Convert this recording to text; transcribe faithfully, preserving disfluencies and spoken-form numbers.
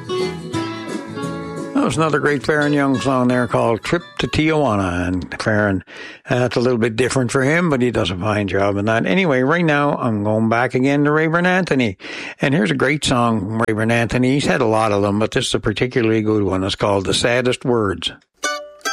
That was another great Farron Young song there called Trip to Tijuana. And Farron, uh, that's a little bit different for him, but he does a fine job in that. Anyway, right now I'm going back again to Rayburn Anthony. And here's a great song from Rayburn Anthony. He's had a lot of them, but this is a particularly good one. It's called The Saddest Words.